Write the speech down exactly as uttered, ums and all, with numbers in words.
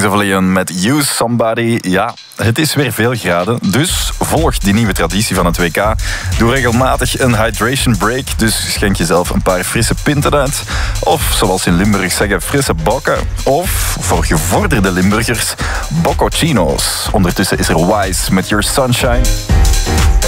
Kings of Leon met Use Somebody. Ja, het is weer veel graden, dus volg die nieuwe traditie van het W K. Doe regelmatig een hydration break, dus schenk jezelf een paar frisse pinten uit. Of, zoals in Limburg zeggen, frisse bokken. Of, voor gevorderde Limburgers, boccocino's. Ondertussen is er Wise met Your Sunshine.